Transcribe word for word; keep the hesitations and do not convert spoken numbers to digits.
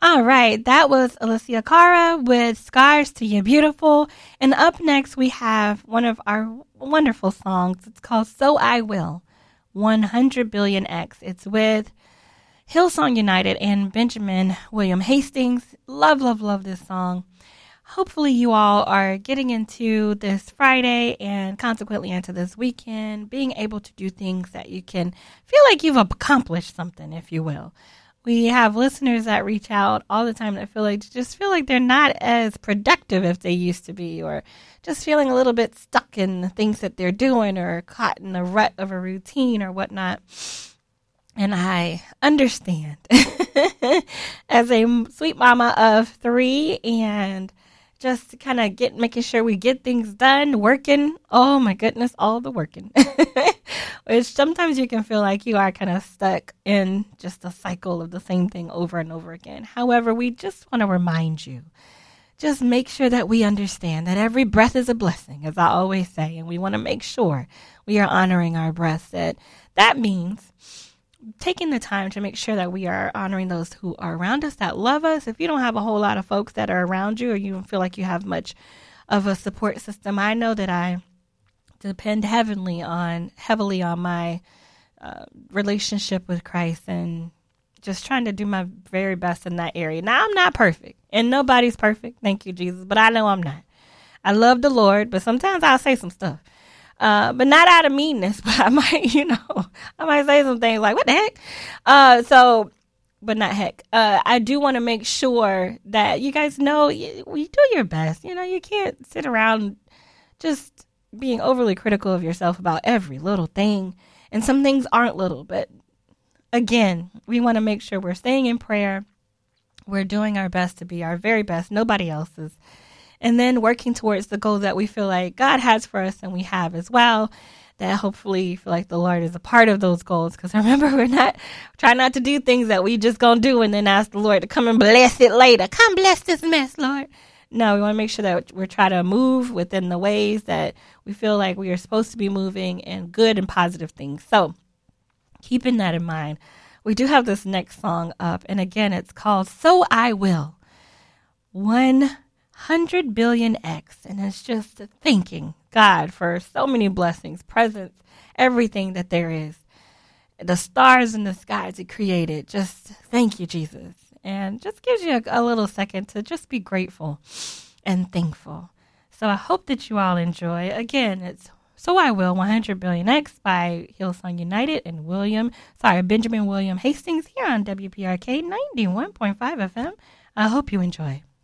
All right, that was Alicia Cara with Scars to You Beautiful. And up next, we have one of our wonderful songs. It's called So I Will, one hundred billion X. It's with Hillsong United and Benjamin William Hastings. Love, love, love this song. Hopefully you all are getting into this Friday and consequently into this weekend, being able to do things that you can feel like you've accomplished something, if you will. We have listeners that reach out all the time that feel like just feel like they're not as productive as they used to be, or just feeling a little bit stuck in the things that they're doing, or caught in the rut of a routine or whatnot. And I understand as a sweet mama of three and just kind of get making sure we get things done, working. Oh my goodness, all the working. Which sometimes you can feel like you are kind of stuck in just a cycle of the same thing over and over again. However, we just want to remind you, just make sure that we understand that every breath is a blessing, as I always say, and we want to make sure we are honoring our breaths. That that means taking the time to make sure that we are honoring those who are around us, that love us. If you don't have a whole lot of folks that are around you, or you don't feel like you have much of a support system, I know that I depend heavily on heavily on my uh, relationship with Christ, and just trying to do my very best in that area. Now, I'm not perfect, and nobody's perfect. Thank you, Jesus. But I know I'm not. I love the Lord, but sometimes I'll say some stuff. Uh, but not out of meanness, but I might, you know, I might say some things like, what the heck? Uh, so, but not heck. Uh, I do want to make sure that you guys know you, you do your best. You know, you can't sit around just being overly critical of yourself about every little thing. And some things aren't little, but again, we want to make sure we're staying in prayer. We're doing our best to be our very best, nobody else's. And then working towards the goals that we feel like God has for us, and we have as well, that hopefully you feel like the Lord is a part of those goals. Because remember, we're not trying not to do things that we just gonna do and then ask the Lord to come and bless it later. Come bless this mess, Lord. No, we want to make sure that we're trying to move within the ways that we feel like we are supposed to be moving, and good and positive things. So keeping that in mind, we do have this next song up. And again, it's called So I Will, one hundred billion X. And it's just thanking God for so many blessings, presents, everything that there is. The stars in the skies He created. Just thank you, Jesus. And just gives you a, a little second to just be grateful and thankful. So I hope that you all enjoy. Again, it's So I Will, one hundred billion X by Hillsong United and William, sorry, Benjamin William Hastings here on W P R K ninety-one point five F M. I hope you enjoy.